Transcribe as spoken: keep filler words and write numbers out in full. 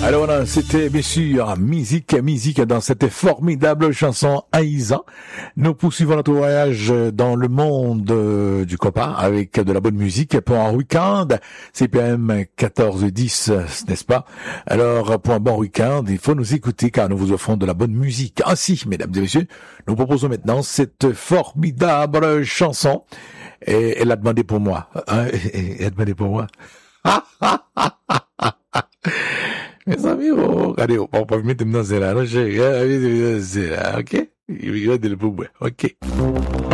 Alors là, c'était bien sûr musique, musique dans cette formidable chanson Aïza. Nous poursuivons notre voyage dans le monde euh, du copain avec de la bonne musique pour un week-end. C P M quatorze dix, n'est-ce pas? Alors, pour un bon week-end, il faut nous écouter car nous vous offrons de la bonne musique. Ainsi, mesdames et messieurs, nous proposons maintenant cette formidable chanson. Et elle a demandé pour moi. Hein? Elle a demandé pour moi. Mes amis, oh, regardez, on va mettre dans ce là, ok? Il va de le pouvoir, ok?